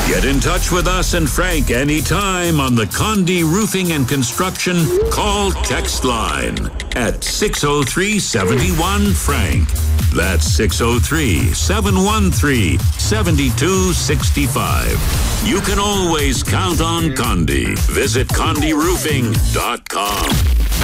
Get in touch with us and Frank anytime on the Condé Roofing and Construction call text line at 603-71-FRANK. That's 603-713-7265. You can always count on Condé. Visit CondéRoofing.com.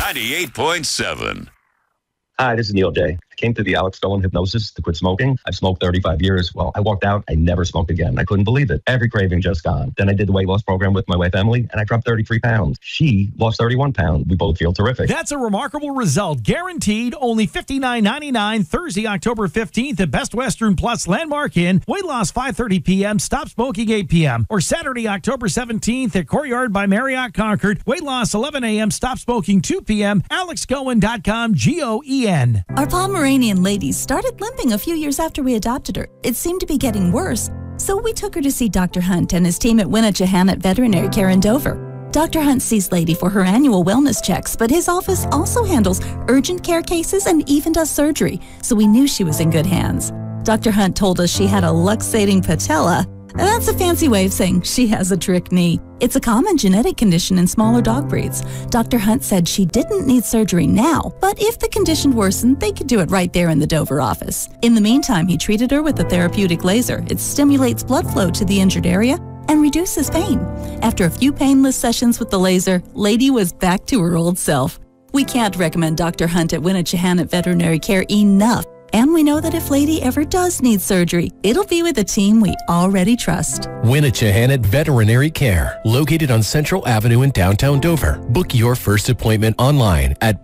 98.7. Hi, this is Neil J. I came through the Alex Dolan hypnosis to quit smoking. I've smoked 35 years. Well, I walked out. I never smoked again. I couldn't believe it. Every craving just gone. Then I did the weight loss program with my wife, Emily, and I dropped 33 pounds. She lost 31 pounds. We both feel terrific. That's a remarkable result. Guaranteed. Only $59.99 Thursday, October 15th at Best Western Plus Landmark Inn. Weight loss 5:30 p.m. Stop smoking 8 p.m. Or Saturday, October 17th at Courtyard by Marriott Concord. Weight loss 11 a.m. Stop smoking 2 p.m. AlexGoen.com. GOEN. Our Pomeranian lady started limping a few years after we adopted her. It seemed to be getting worse, so we took her to see Dr. Hunt and his team at Winnechahannet Veterinary Care in Dover. Dr. Hunt sees Lady for her annual wellness checks, but his office also handles urgent care cases and even does surgery, so we knew she was in good hands. Dr. Hunt told us she had a luxating patella. That's a fancy way of saying she has a trick knee. It's a common genetic condition in smaller dog breeds. Dr. Hunt said she didn't need surgery now, but if the condition worsened, they could do it right there in the Dover office. In the meantime, he treated her with a therapeutic laser. It stimulates blood flow to the injured area and reduces pain. After a few painless sessions with the laser, Lady was back to her old self. We can't recommend Dr. Hunt at Winnechahannet Veterinary Care enough. And we know that if Lady ever does need surgery, it'll be with a team we already trust. Winnechahannet Veterinary Care, located on Central Avenue in downtown Dover. Book your first appointment online at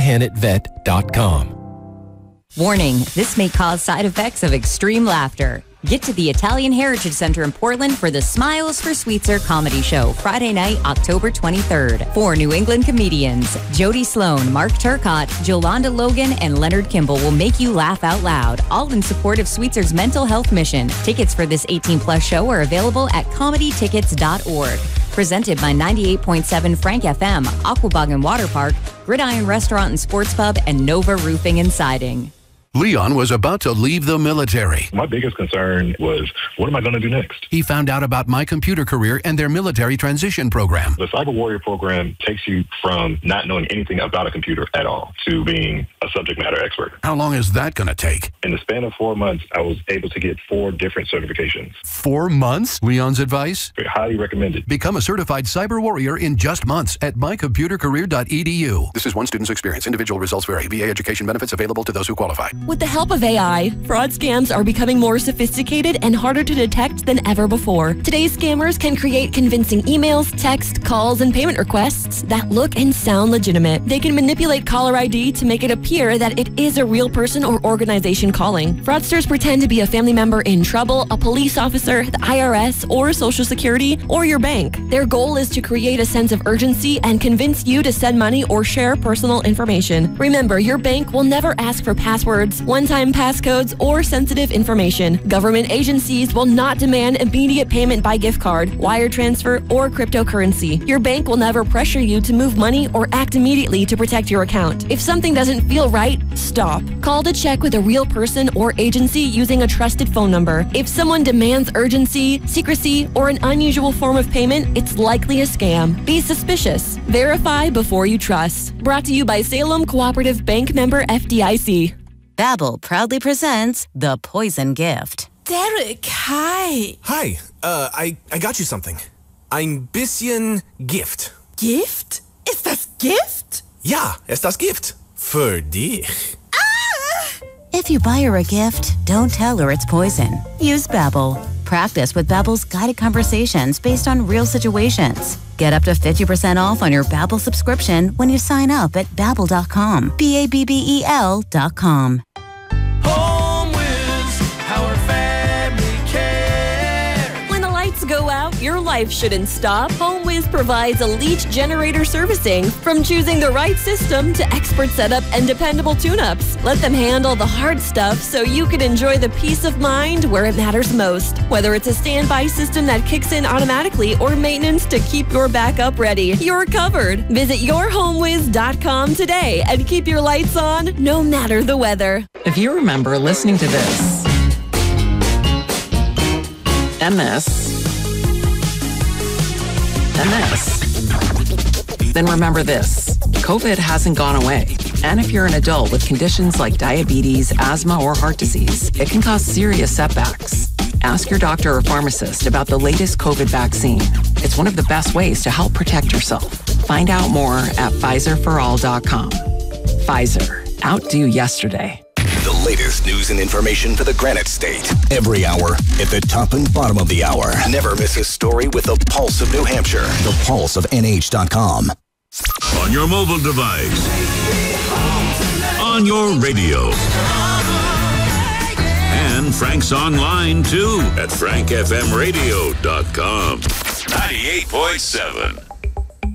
WinnechahannettVet.com. Warning, this may cause side effects of extreme laughter. Get to the Italian Heritage Center in Portland for the Smiles for Sweetser comedy show, Friday night, October 23rd. 4 New England comedians, Jody Sloan, Mark Turcott, Jolanda Logan, and Leonard Kimball will make you laugh out loud, all in support of Sweetser's mental health mission. Tickets for this 18-plus show are available at comedytickets.org. Presented by 98.7 Frank FM, Aquabog and Water Park, Gridiron Restaurant and Sports Pub, and Nova Roofing and Siding. Leon was about to leave the military. My biggest concern was, what am I going to do next? He found out about My Computer Career and their military transition program. The Cyber Warrior program takes you from not knowing anything about a computer at all to being a subject matter expert. How long is that going to take? In the span of 4 months, I was able to get 4 different certifications. 4 months? Leon's advice? Highly recommended. Become a certified cyber warrior in just months at mycomputercareer.edu. This is one student's experience. Individual results vary. VA education benefits available to those who qualify. With the help of AI, fraud scams are becoming more sophisticated and harder to detect than ever before. Today's scammers can create convincing emails, text, calls, and payment requests that look and sound legitimate. They can manipulate caller ID to make it appear that it is a real person or organization calling. Fraudsters pretend to be a family member in trouble, a police officer, the IRS, or Social Security, or your bank. Their goal is to create a sense of urgency and convince you to send money or share personal information. Remember, your bank will never ask for passwords, one-time passcodes, or sensitive information. Government agencies will not demand immediate payment by gift card, wire transfer, or cryptocurrency. Your bank will never pressure you to move money or act immediately to protect your account. If something doesn't feel right, stop. Call to check with a real person or agency using a trusted phone number. If someone demands urgency, secrecy, or an unusual form of payment, it's likely a scam. Be suspicious. Verify before you trust. Brought to you by Salem Cooperative Bank, member FDIC. Babbel proudly presents The Poison Gift. Derek, hi. Hi, I got you something. Ein bisschen Gift. Gift? Ist das Gift? Ja, ist das Gift. Für dich. Ah! If you buy her a gift, don't tell her it's poison. Use Babbel. Practice with Babbel's guided conversations based on real situations. Get up to 50% off on your Babbel subscription when you sign up at Babbel.com. Babbel.com. Home Wiz, our family care. When the lights go out, your life shouldn't stop. HomeWiz provides elite generator servicing, from choosing the right system to expert setup and dependable tune-ups. Let them handle the hard stuff so you can enjoy the peace of mind where it matters most. Whether it's a standby system that kicks in automatically or maintenance to keep your backup ready, you're covered. Visit yourhomewiz.com today and keep your lights on no matter the weather. If you remember listening to this, MS then this. Then remember this. COVID hasn't gone away. And if you're an adult with conditions like diabetes, asthma, or heart disease, it can cause serious setbacks. Ask your doctor or pharmacist about the latest COVID vaccine. It's one of the best ways to help protect yourself. Find out more at PfizerForAll.com. Pfizer. Outdo yesterday. The latest news and information for the Granite State. Every hour at the top and bottom of the hour. Never miss a story with the Pulse of New Hampshire. The Pulse of NH.com. On your mobile device. On your radio. And Frank's online too at frankfmradio.com. 98.7.